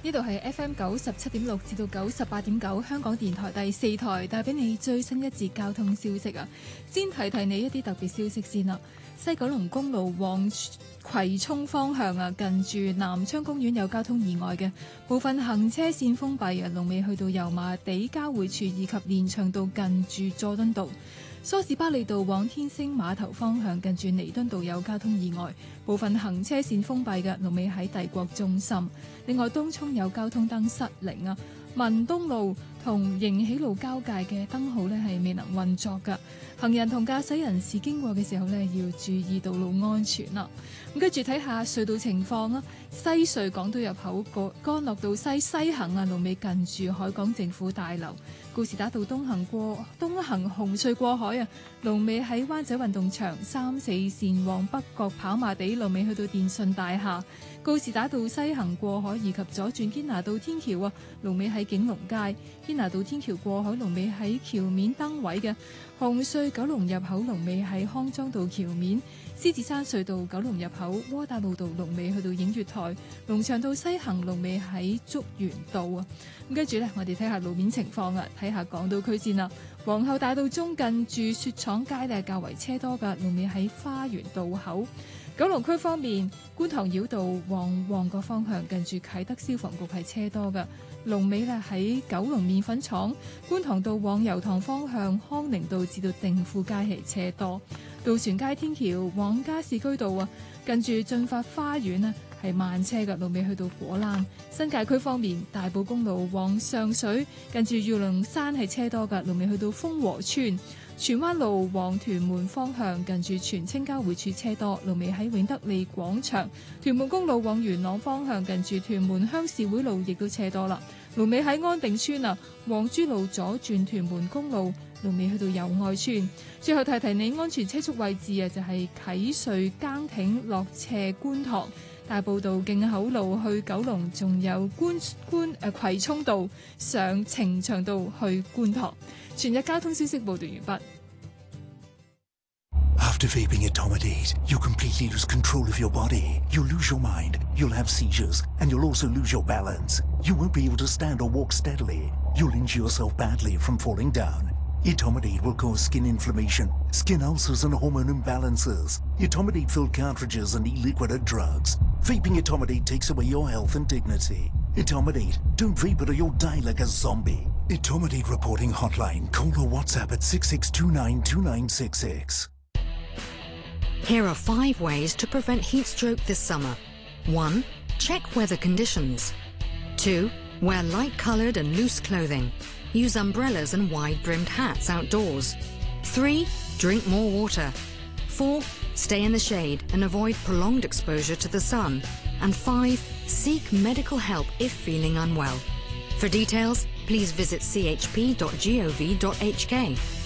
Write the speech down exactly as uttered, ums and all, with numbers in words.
呢度係 F M 九十七點六至到九十八點九香港電台第四台，帶俾你最新一節交通消息啊！先提提你一啲特別消息先啦。西九龍公路往葵涌方向啊，近住南昌公園有交通意外嘅，部分行車線封閉啊，龍尾去到油麻地交匯處以及連翔道近住佐敦道。梳士巴利道往天星碼頭方向近住彌敦道有交通意外，部分行車線封閉嘅，龍尾喺帝國中心。另外，東涌有交通燈失靈啊，文東路同迎喜路交界嘅燈號呢係未能運作㗎，行人同駕駛人士經過嘅時候呢要注意道路安全啦。咁跟住睇下隧道情況啊，西隧港島入口個干諾道西西行啊，龍尾近住海港政府大樓。告士打道東行過東行紅隧過海啊，龍尾喺灣仔運動場，三四線往北角跑馬地龍尾去到電訊大廈。告士打道西行過海以及左轉堅拿道天橋啊，龍尾喺景隆街。堅拿道天橋過海龍尾喺橋面燈位嘅。紅隧九龍入口龍尾喺康莊道橋面。獅子山隧道九龍入口窩打老道龍尾去到映月台。龍翔道西行龍尾喺竹園道啊。咁跟住呢，我哋睇下路面情況啊，睇下港島區先啦。皇后大道中近住雪廠街呢較為車多㗎，龍尾喺花園道口。九龍區方面，觀塘繞道往旺角方向近住啟德消防局係車多㗎，龍尾呢喺九龍麵粉廠。觀塘道往油塘方向康寧道至到定富街係車多。渡船街天橋往加士居道啊，近住進發花園啊係慢車嘅，龍尾去到果欄。新界區方面，大埔公路往上水近住耀龍山係車多嘅，龍尾去到豐和村。荃灣路往屯門方向近住荃青交匯處車多，龍尾喺永德利廣場。屯門公路往元朗方向近住屯門鄉事會路亦都車多啦，龍尾喺安定村啊。黃珠路左轉屯門公路，龍尾去到友愛村。最後提提你安全車速位置啊，就係啟瑞崗挺落斜觀塘。大埔道徑口路去九龍，仲有觀觀誒葵涌道上呈祥道去觀塘。全日交通消息報道完畢。 After vaping etomidate, you'll completely lose control of your body. You'll lose your mind, you'll have seizures, and you'll also lose your balance. You won't be able to stand or walk steadily. You'll injure yourself badly from falling down. Etomidate will cause skin inflammation, skin ulcers, and hormone imbalances. Etomidate-filled cartridges and e-liquid are drugs. Vaping etomidate takes away your health and dignity. Etomidate, don't vape it or you'll die like a zombie. Etomidate reporting hotline. Call or WhatsApp at six six two nine two nine six six. Here are five ways to prevent heat stroke this summer. one. Check weather conditions. two. Wear light-coloured and loose clothing. Use umbrellas and wide-brimmed hats outdoors. three. Drink more water. four. Stay in the shade and avoid prolonged exposure to the sun. And five. Seek medical help if feeling unwell. For details, please visit c h p dot gov dot h k.